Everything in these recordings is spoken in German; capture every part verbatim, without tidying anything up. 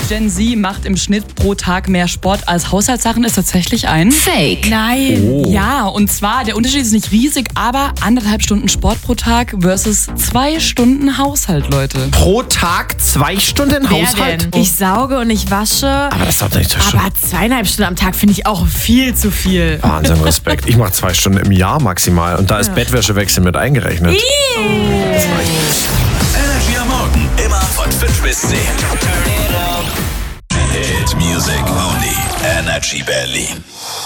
Gen Z macht im Schnitt pro Tag mehr Sport als Haushaltssachen, ist tatsächlich ein Fake. Nein. Oh. Ja, und zwar, der Unterschied ist nicht riesig, aber anderthalb Stunden Sport pro Tag versus zwei Stunden Haushalt, Leute. Pro Tag zwei Stunden Haushalt? Ich sauge und ich wasche. Aber das ist doch nicht so schlimm. Aber zweieinhalb Stunden am Tag finde ich auch viel zu viel. Wahnsinn, Respekt. Ich mache zwei Stunden im Jahr maximal und da ist ja. Bettwäschewechsel mit eingerechnet. Oh. Energy am Morgen, immer von fünf bis zehn. Hit Music Only. Energy Berlin.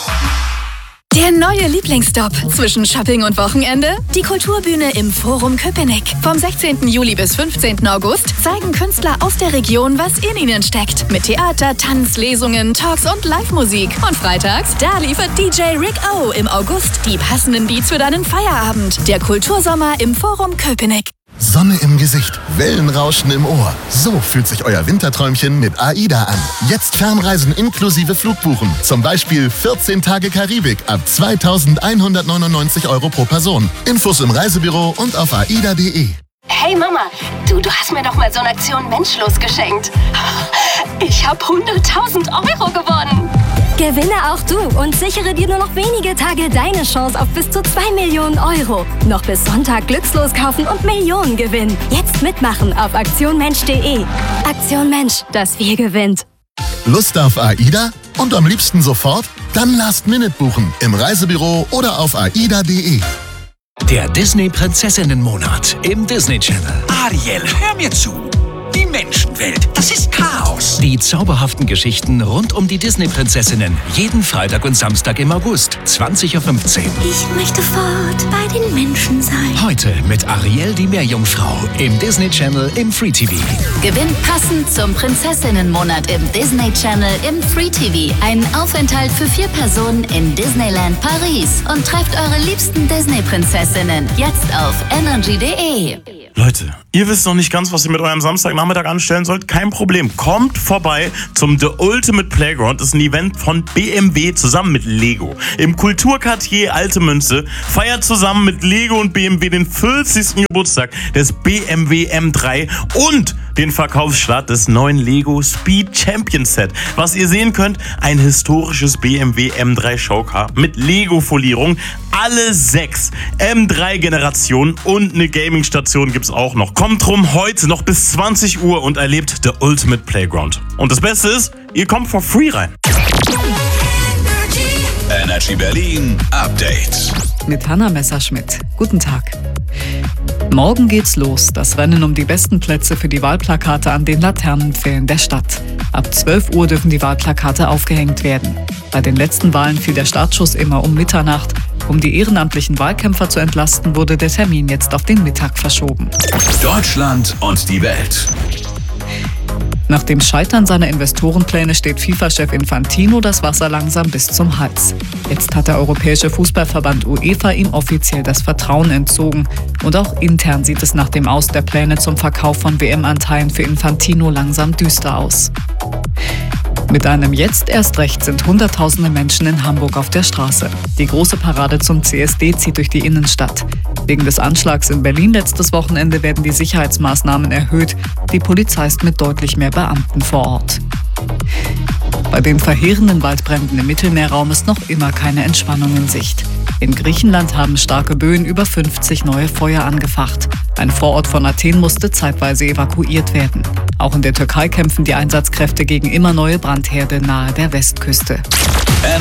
Der neue Lieblingsstop zwischen Shopping und Wochenende? Die Kulturbühne im Forum Köpenick. Vom sechzehnten Juli bis fünfzehnten August zeigen Künstler aus der Region, was in ihnen steckt. Mit Theater, Tanz, Lesungen, Talks und Live-Musik. Und freitags, da liefert D J Rick O im August die passenden Beats für deinen Feierabend. Der Kultursommer im Forum Köpenick. Sonne im Gesicht, Wellenrauschen im Ohr. So fühlt sich euer Winterträumchen mit AIDA an. Jetzt Fernreisen inklusive Flugbuchen. Zum Beispiel vierzehn Tage Karibik ab zweitausendeinhundertneunundneunzig Euro pro Person. Infos im Reisebüro und auf aida punkt de. Hey Mama, du, du hast mir doch mal so eine Aktion Menschlos geschenkt. Ich habe hunderttausend Euro gewonnen. Gewinne auch du und sichere dir nur noch wenige Tage deine Chance auf bis zu zwei Millionen Euro. Noch bis Sonntag glückslos kaufen und Millionen gewinnen. Jetzt mitmachen auf aktion mensch punkt de. Aktion Mensch, das Wir gewinnt. Lust auf AIDA? Und am liebsten sofort? Dann Last Minute buchen im Reisebüro oder auf aida punkt de. Der Disney-Prinzessinnen-Monat im Disney Channel. Ariel, hör mir zu. Die Menschenwelt, das ist Chaos. Die zauberhaften Geschichten rund um die Disney-Prinzessinnen. Jeden Freitag und Samstag im August, zwanzig Uhr fünfzehn. Ich möchte fort bei den Menschen sein. Heute mit Ariel, die Meerjungfrau, im Disney Channel im Free T V. Gewinnt passend zum Prinzessinnenmonat im Disney Channel im Free T V einen Aufenthalt für vier Personen in Disneyland Paris und trefft eure liebsten Disney-Prinzessinnen jetzt auf energy punkt de. Leute, ihr wisst noch nicht ganz, was ihr mit eurem Samstagnachmittag anstellen sollt? Kein Problem. Kommt vorbei zum The Ultimate Playground. Das ist ein Event von B M W zusammen mit Lego. Im Kulturquartier Alte Münze feiert zusammen mit Lego und B M W den fünfzigsten Geburtstag des B M W M drei und den Verkaufsstart des neuen Lego Speed Champion Set. Was ihr sehen könnt, ein historisches B M W M drei Showcar mit Lego-Folierung. Alle sechs M drei Generationen und eine Gaming-Station gibt's auch noch. Kommt drum heute noch bis zwanzig Uhr und erlebt The Ultimate Playground. Und das Beste ist, ihr kommt for free rein. Energy Berlin Update. Mit Hanna Messerschmidt. Guten Tag. Morgen geht's los, das Rennen um die besten Plätze für die Wahlplakate an den Laternenpfählen der Stadt. Ab zwölf Uhr dürfen die Wahlplakate aufgehängt werden. Bei den letzten Wahlen fiel der Startschuss immer um Mitternacht. Um die ehrenamtlichen Wahlkämpfer zu entlasten, wurde der Termin jetzt auf den Mittag verschoben. Deutschland und die Welt. Nach dem Scheitern seiner Investorenpläne steht FIFA-Chef Infantino das Wasser langsam bis zum Hals. Jetzt hat der Europäische Fußballverband UEFA ihm offiziell das Vertrauen entzogen. Und auch intern sieht es nach dem Aus der Pläne zum Verkauf von W M-Anteilen für Infantino langsam düster aus. Mit einem Jetzt erst recht sind Hunderttausende Menschen in Hamburg auf der Straße. Die große Parade zum C S D zieht durch die Innenstadt. Wegen des Anschlags in Berlin letztes Wochenende werden die Sicherheitsmaßnahmen erhöht. Die Polizei ist mit deutlich mehr Beamten vor Ort. Bei den verheerenden Waldbränden im Mittelmeerraum ist noch immer keine Entspannung in Sicht. In Griechenland haben starke Böen über fünfzig neue Feuer angefacht. Ein Vorort von Athen musste zeitweise evakuiert werden. Auch in der Türkei kämpfen die Einsatzkräfte gegen immer neue Brandherde nahe der Westküste.